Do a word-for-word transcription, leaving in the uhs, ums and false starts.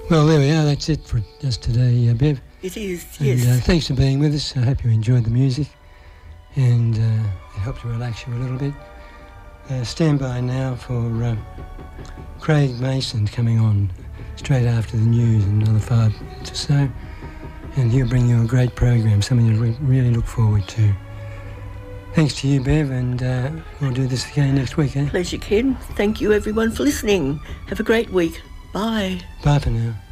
Well, there we are. That's it for just today, uh, Bev. It is, and, yes. Uh, thanks for being with us. I hope you enjoyed the music and uh, it helped to relax you a little bit. Uh, stand by now for uh, Craig Mason coming on straight after the news in another five minutes or so. And he'll bring you a great program, something to re- really look forward to. Thanks to you, Bev, and uh, we'll do this again next week, eh? Pleasure, Ken. Thank you, everyone, for listening. Have a great week. Bye. Bye for now.